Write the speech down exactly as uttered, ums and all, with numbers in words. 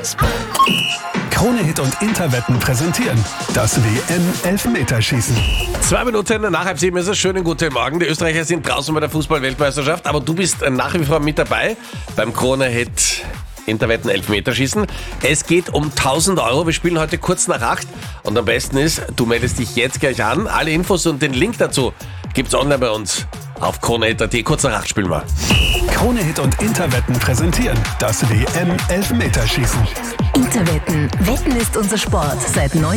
Krone-Hit und Interwetten präsentieren das W M-Elfmeterschießen. Zwei Minuten nach halb sieben ist es. Schönen guten Morgen. Die Österreicher sind draußen bei der Fußball-Weltmeisterschaft, aber du bist nach wie vor mit dabei beim Krone-Hit Interwetten Elfmeterschießen. Es geht um tausend Euro. Wir spielen heute kurz nach acht und am besten ist, du meldest dich jetzt gleich an. Alle Infos und den Link dazu gibt's online bei uns auf Krone-Hit punkt at. Kurz nach acht spielen wir. Krone-Hit und Interwetten präsentieren das W M-Elfmeterschießen. Interwetten. Wetten ist unser Sport seit